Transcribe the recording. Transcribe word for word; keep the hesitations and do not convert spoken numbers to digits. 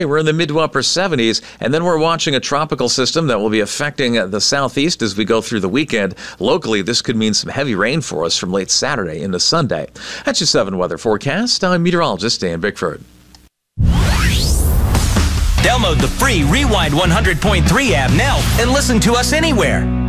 We're in the mid to upper seventies, and then we're watching a tropical system that will be affecting the southeast as we go through the weekend. Locally, this could mean some heavy rain for us from late Saturday into Sunday. That's your seven weather forecast. I'm meteorologist Dan Bickford. Download the free Rewind one hundred point three app now and listen to us anywhere.